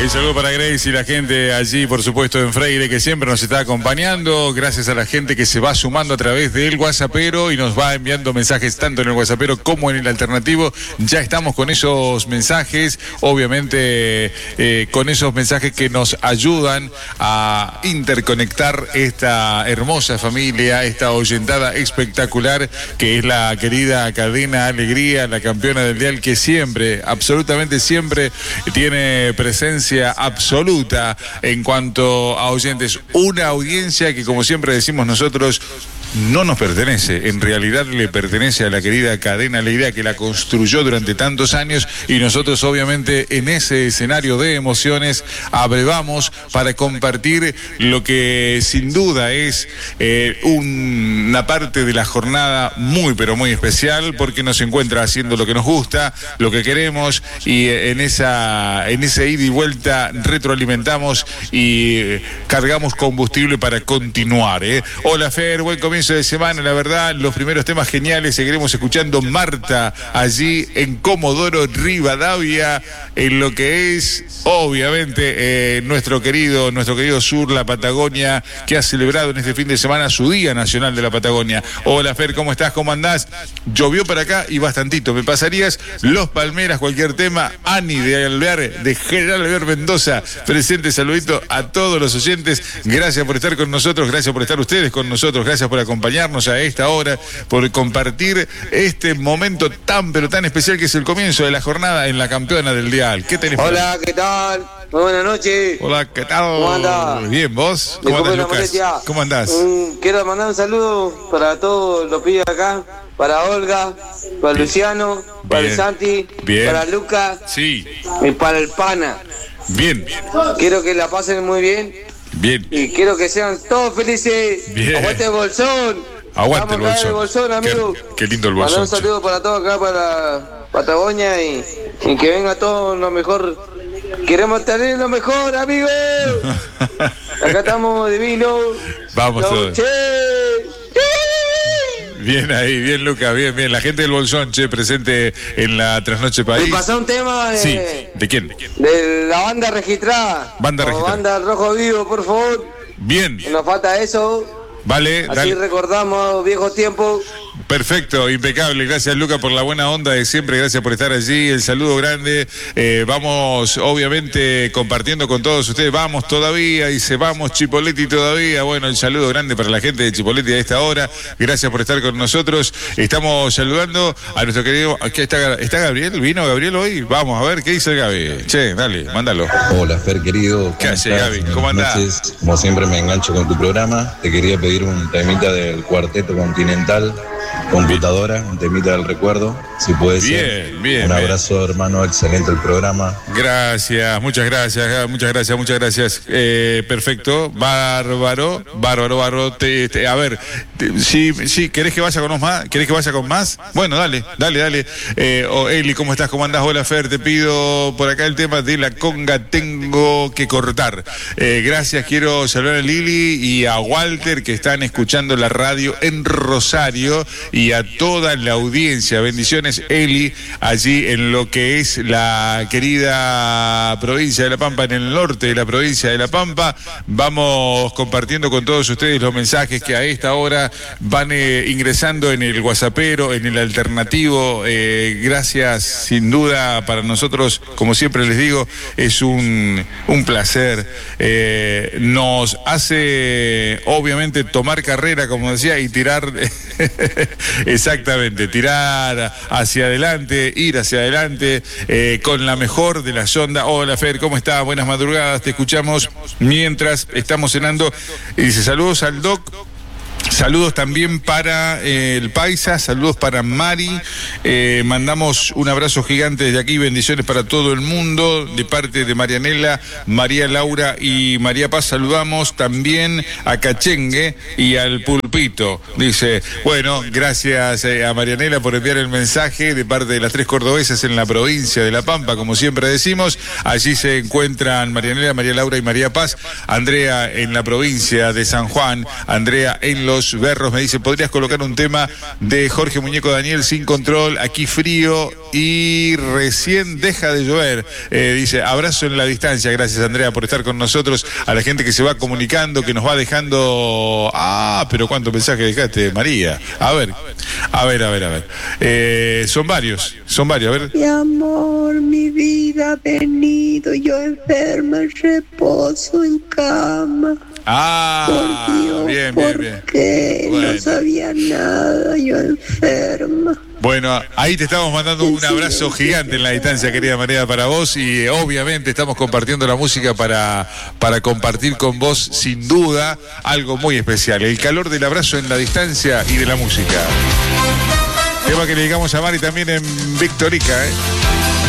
Y saludo para Grace y la gente allí, por supuesto, en Freire, que siempre nos está acompañando. Gracias a la gente que se va sumando a través del WhatsAppero y nos va enviando mensajes tanto en el WhatsAppero como en el alternativo. Ya estamos con esos mensajes, obviamente con esos mensajes que nos ayudan a interconectar esta hermosa familia, esta oyentada espectacular que es la querida Cadena Alegría, la campeona del dial, que siempre, absolutamente siempre, tiene presencia absoluta en cuanto a oyentes. Una audiencia que, como siempre decimos nosotros, no nos pertenece, en realidad le pertenece a la querida Cadena Alegría, que la construyó durante tantos años, y nosotros obviamente en ese escenario de emociones abrevamos para compartir lo que sin duda es una parte de la jornada muy pero muy especial, porque nos encuentra haciendo lo que nos gusta, lo que queremos, y en ese ida y vuelta retroalimentamos y cargamos combustible para continuar. Hola Fer, buen comienzo de semana, la verdad, los primeros temas geniales. Seguiremos escuchando Marta allí en Comodoro Rivadavia, en lo que es obviamente nuestro querido sur, la Patagonia, que ha celebrado en este fin de semana su Día Nacional de la Patagonia. Hola Fer, ¿cómo estás? ¿Cómo andás? Llovió para acá y bastantito. ¿Me pasarías Los Palmeras, cualquier tema? Ani de General Alvear Mendoza, presente. Saludito a todos los oyentes. Gracias por estar con nosotros, gracias por estar ustedes con nosotros, gracias por acompañarnos a esta hora, por compartir este momento tan pero tan especial que es el comienzo de la jornada en la campeona del dial. ¿Qué tenés? Hola, ¿qué tal? Muy buenas noches. Hola, ¿qué tal? ¿Cómo andás? Bien, ¿vos? ¿Cómo andás, Lucas? ¿Cómo andás? Quiero mandar un saludo para todos los pibes acá, para Olga, para bien. Luciano, para el Santi, bien. Para Lucas, sí. Y para el Pana. Bien. Quiero que la pasen muy bien. Bien. Y quiero que sean todos felices. Bien. Aguante el bolsón. Aguante el bolsón. Bolsón, amigo. Qué lindo el bolsón. Un saludo para todos acá, para Patagonia, y que venga todo lo mejor. Queremos tener lo mejor, amigos. Acá estamos divinos. Vamos todos. Bien ahí, bien Lucas, bien. La gente del Bolsón, presente en la Trasnoche País. ¿Me pasó un tema? Sí, ¿de quién? De la banda registrada. Banda Rojo Vivo, por favor. Bien. Nos falta eso. Vale, así dale. Recordamos viejos tiempos. Perfecto, impecable. Gracias, Luca, por la buena onda de siempre. Gracias por estar allí. El saludo grande. Vamos, obviamente, compartiendo con todos ustedes. Vamos todavía, dice, vamos Chipoleti todavía. Bueno, el saludo grande para la gente de Chipoleti a esta hora. Gracias por estar con nosotros. Estamos saludando a nuestro querido... Aquí está Gabriel. ¿Vino Gabriel hoy? Vamos a ver, ¿qué dice el Gaby? Che, dale, mándalo. Hola, Fer, querido. ¿Qué hace, Gaby? ¿Cómo andás? Como siempre me engancho con tu programa. Te quería pedir un temita del Cuarteto Continental. Computadora, un temita del recuerdo, si puede ser. Bien. Un abrazo, hermano, excelente el programa. Gracias, muchas gracias. Perfecto, bárbaro. A ver, sí, ¿querés que vaya con más? ¿Querés que vaya con más? Bueno, dale. Eli, ¿cómo estás? ¿Cómo andás? Hola, Fer, te pido por acá el tema de la conga, tengo que cortar. Gracias, quiero saludar a Lili y a Walter, que están escuchando la radio en Rosario, y a toda la audiencia. Bendiciones, Eli, allí en lo que es la querida provincia de La Pampa, en el norte de la provincia de La Pampa. Vamos compartiendo con todos ustedes los mensajes que a esta hora van ingresando en el WhatsAppero, en el alternativo. Gracias, sin duda, para nosotros, como siempre les digo, es un placer. Nos hace, obviamente, tomar carrera, como decía, y tirar... Exactamente, tirar hacia adelante, ir hacia adelante, con la mejor de las ondas. Hola Fer, ¿cómo estás? Buenas madrugadas, te escuchamos mientras estamos cenando. Y dice, saludos al Doc. Saludos también para el Paisa, saludos para Mari, mandamos un abrazo gigante desde aquí, bendiciones para todo el mundo, de parte de Marianela, María Laura y María Paz. Saludamos también a Cachengue y al Pulpito. Dice, bueno, gracias a Marianela por enviar el mensaje de parte de las 3 cordobesas en la provincia de La Pampa, como siempre decimos. Allí se encuentran Marianela, María Laura y María Paz. Andrea en la provincia de San Juan, Andrea en los Carlos Berros me dice, ¿podrías colocar un tema de Jorge Muñeco Daniel, Sin Control, aquí frío y recién deja de llover? Dice, abrazo en la distancia. Gracias, Andrea, por estar con nosotros. A la gente que se va comunicando, que nos va dejando... pero ¿cuántos mensajes dejaste, María? A ver. Son varios, a ver. Mi amor, mi vida ha venido, yo enferma, reposo en cama. Por Dios, bien. Porque bueno. No sabía nada, yo enferma. Bueno, ahí te estamos mandando un abrazo gigante en la distancia, querida María, para vos, y obviamente estamos compartiendo la música para compartir con vos, sin duda, algo muy especial, el calor del abrazo en la distancia y de la música. Tema que le dedicamos a Mari también en Victorica,